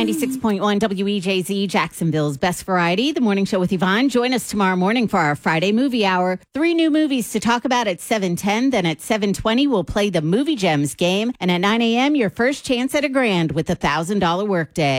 96.1 WEJZ, Jacksonville's Best Variety, the morning show with Yvonne. Join us tomorrow morning for our Friday movie hour. 3 new movies to talk about at 7:10. Then at 7:20, we'll play the Movie Gems game. And at 9 a.m., your first chance at $1,000 with the $1,000 workday.